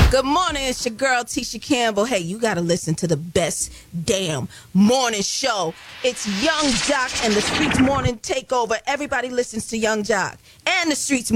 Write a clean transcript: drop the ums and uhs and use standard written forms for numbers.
Good morning, it's your girl Tisha Campbell. Hey, you gotta listen to the best damn morning show. It's Young Jock and the Streets Morning Takeover. Everybody listens to Young Jock and the Streets